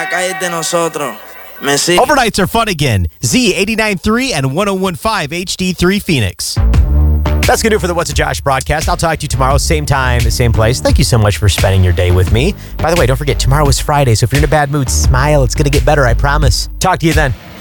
calle es de nosotros. Me sigue. Overnights are fun again. Z89.3 and 101.5 HD3 Phoenix. That's going to do it for the What's a Josh broadcast. I'll talk to you tomorrow, same time, same place. Thank you so much for spending your day with me. By the way, don't forget, tomorrow is Friday, so if you're in a bad mood, smile. It's going to get better, I promise. Talk to you then.